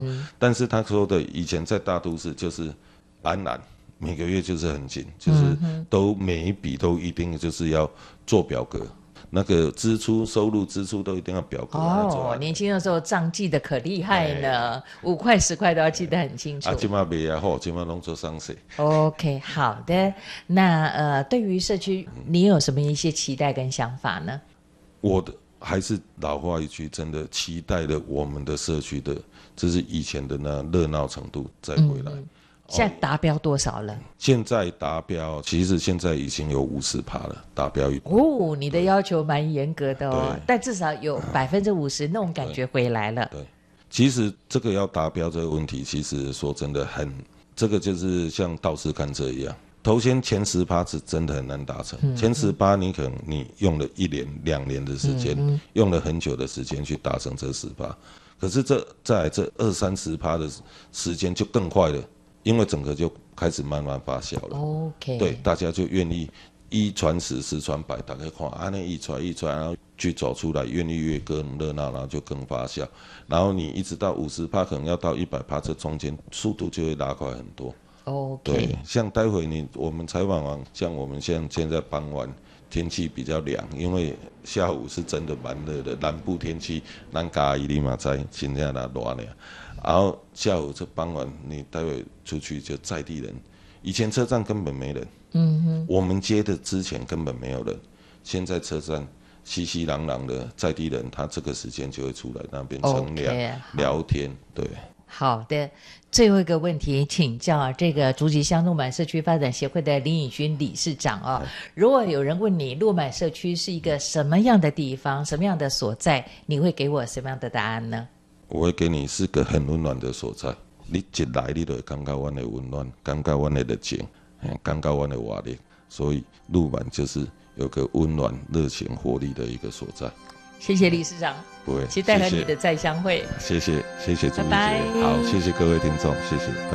但是他说的以前在大都市就是安然，每个月就是很紧，就是都每一笔都一定就是要做表格。那个支出、收入、支出都一定要表格哦，年轻的时候账记得可厉害呢，5块10块都要记得很清楚。 现在没好，现在拢做上市。 OK， 好的。那对于社区，你有什么一些期待跟想法呢？ 我的还是老话一句，真的期待了我们的社区的，就是以前的那热闹程度再回来。 现在达标多少了？ 现在达标，其实现在已经有50%了，达标100%。 哦，你的要求蛮严格的哦，但至少有50%那种感觉回来了。 对，其实这个要达标这个问题，其实说真的这个就是像道士看车一样，头先前10%是真的很难达成。前10%你可能你用了1年2年的时间，用了很久的时间去达成这10%，可是再来这20-30%的时间就更快了。因为整个就开始慢慢发酵了 ，OK， 对，大家就愿意1传10，10传100，大家看那一传，然后去走出来，越来越更热闹，然后就更发酵，然后你一直到50%，可能要到100%，这中间速度就会拉快很多。 OK， 对，像待会我们采访完，像我们现在傍晚天气比较凉，因为下午是真的蛮热的，南部天气咱嘉义你嘛知，真正那热呢。然后下午这傍晚，你待会出去就在地人，以前车站根本没人，我们接的之前根本没有人，现在车站熙熙攘攘的在地人，他这个时间就会出来那边乘凉聊天，对。 好的，最后一个问题请教这个竹崎乡鹿满社区发展协会的林颖勋理事长哦，如果有人问你鹿满社区是一个什么样的地方，什么样的所在，你会给我什么样的答案呢？ 我会给你是个很温暖的所在，你一来你就会感觉我的温暖，感觉我的热情，感觉我的活力，所以鹿满就是有个温暖、热情、活力的一个所在。 谢谢理事长， 不会， 期待和你的再相会。 谢谢，谢谢朱丽姐， 拜拜。 好，谢谢各位听众，谢谢。